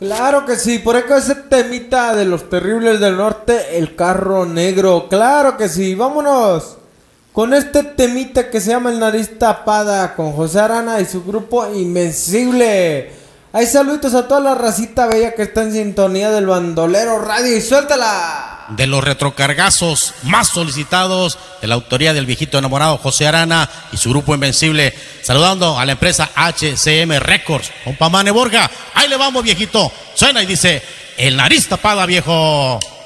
Claro que sí, por eso ese temita de los Terribles del Norte, el carro negro, claro que sí, vámonos con este temita que se llama El Nariz Tapada, con José Arana y su grupo Invencible. Hay saluditos a toda la racita bella que está en sintonía del Bandolero Radio y suéltala. De los retrocargazos más solicitados, de la autoría del viejito enamorado José Arana y su grupo Invencible, saludando a la empresa HCM Records, compa Mane Borja. Ahí le vamos, viejito, suena y dice: El Nariz Tapada, viejo.